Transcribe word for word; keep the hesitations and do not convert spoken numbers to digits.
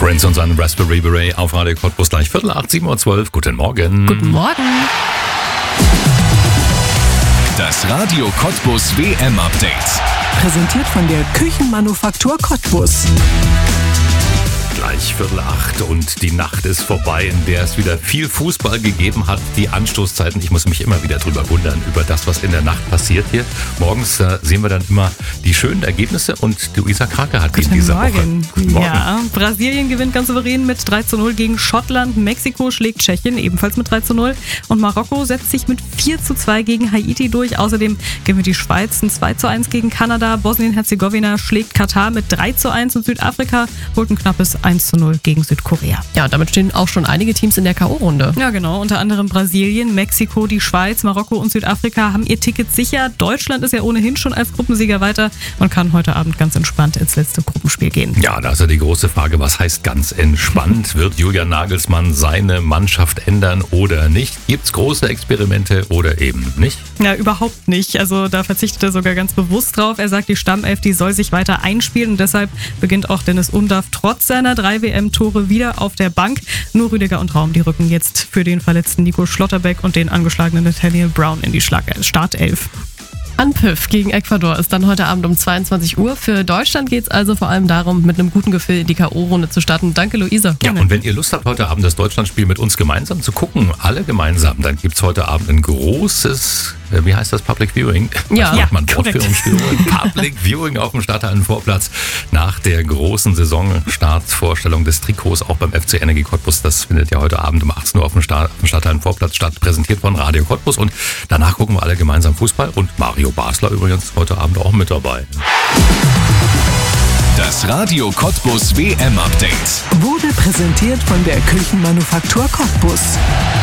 Prince und sein Raspberry Beret auf Radio Cottbus gleich Viertel acht, sieben Uhr zwölf. Guten Morgen. Guten Morgen. Das Radio Cottbus W M-Update. Präsentiert von der Küchenmanufaktur Cottbus. Gleich Viertel acht und die Nacht ist vorbei, in der es wieder viel Fußball gegeben hat. Die Anstoßzeiten, ich muss mich immer wieder drüber wundern, über das, was in der Nacht passiert hier. Morgens äh, sehen wir dann immer die schönen Ergebnisse und Luisa Krake hat in dieser Woche. Guten Morgen. Ja, Brasilien gewinnt ganz souverän mit drei zu null gegen Schottland. Mexiko schlägt Tschechien ebenfalls mit drei zu null. Und Marokko setzt sich mit vier zu zwei gegen Haiti durch. Außerdem gewinnt die Schweiz ein zwei zu eins gegen Kanada. Bosnien-Herzegowina schlägt Katar mit drei zu eins und Südafrika holt ein knappes eins zu null gegen Südkorea. Ja, damit stehen auch schon einige Teams in der K O-Runde. Ja, genau. Unter anderem Brasilien, Mexiko, die Schweiz, Marokko und Südafrika haben ihr Ticket sicher. Deutschland ist ja ohnehin schon als Gruppensieger weiter und kann heute Abend ganz entspannt ins letzte Gruppenspiel gehen. Ja, da ist ja die große Frage, was heißt ganz entspannt? Wird Julian Nagelsmann seine Mannschaft ändern oder nicht? Gibt es große Experimente oder eben nicht? Ja, überhaupt nicht. Also da verzichtet er sogar ganz bewusst drauf. Er sagt, die Stammelf, die soll sich weiter einspielen und deshalb beginnt auch Dennis Undaff trotz seiner drei W M-Tore wieder auf der Bank. Nur Rüdiger und Raum, die rücken jetzt für den verletzten Nico Schlotterbeck und den angeschlagenen Nathaniel Brown in die Schlag- Startelf. Anpfiff gegen Ecuador ist dann heute Abend um zweiundzwanzig Uhr. Für Deutschland geht es also vor allem darum, mit einem guten Gefühl in die K O-Runde zu starten. Danke, Luisa. Ja, und wenn ihr Lust habt, heute Abend das Deutschlandspiel mit uns gemeinsam zu gucken, alle gemeinsam, dann gibt es heute Abend ein großes, wie heißt das, Public Viewing? Ja, Was macht man? ja, Wortführungsstörung. Public Viewing auf dem Stadthallenvorplatz nach der großen Saisonstartvorstellung des Trikots, auch beim F C Energie Cottbus. Das findet ja heute Abend um achtzehn Uhr auf dem Stadthallenvorplatz statt, präsentiert von Radio Cottbus. Und danach gucken wir alle gemeinsam Fußball und Mario Basler übrigens heute Abend auch mit dabei. Das Radio Cottbus W M-Update Wurde präsentiert von der Küchenmanufaktur Cottbus.